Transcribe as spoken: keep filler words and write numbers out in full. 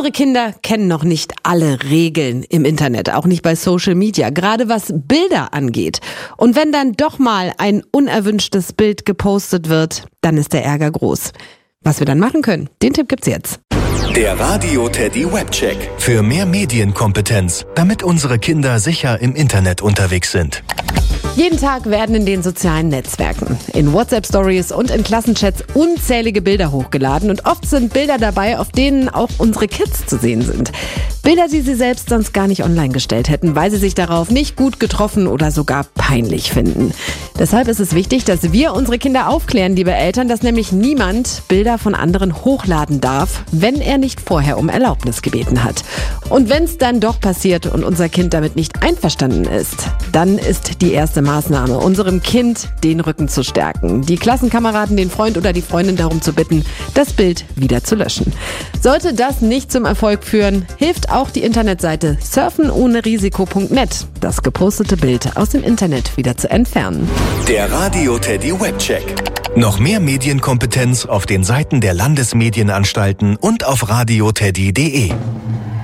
Unsere Kinder kennen noch nicht alle Regeln im Internet, auch nicht bei Social Media, gerade was Bilder angeht. Und wenn dann doch mal ein unerwünschtes Bild gepostet wird, dann ist der Ärger groß. Was wir dann machen können, den Tipp gibt's jetzt. Der Radio Teddy Webcheck. Für mehr Medienkompetenz, damit unsere Kinder sicher im Internet unterwegs sind. Jeden Tag werden in den sozialen Netzwerken, in WhatsApp-Stories und in Klassenchats unzählige Bilder hochgeladen und oft sind Bilder dabei, auf denen auch unsere Kids zu sehen sind. Bilder, die sie selbst sonst gar nicht online gestellt hätten, weil sie sich darauf nicht gut getroffen oder sogar peinlich finden. Deshalb ist es wichtig, dass wir unsere Kinder aufklären, liebe Eltern, dass nämlich niemand Bilder von anderen hochladen darf, wenn er nicht vorher um Erlaubnis gebeten hat. Und wenn es dann doch passiert und unser Kind damit nicht einverstanden ist, dann ist die erste Maßnahme, unserem Kind den Rücken zu stärken, die Klassenkameraden, den Freund oder die Freundin darum zu bitten, das Bild wieder zu löschen. Sollte das nicht zum Erfolg führen, hilft auch die Internetseite surfen ohne risiko punkt net, das gepostete Bild aus dem Internet wieder zu entfernen. Der Radio Teddy Webcheck. Noch mehr Medienkompetenz auf den Seiten der Landesmedienanstalten und auf radio teddy punkt de.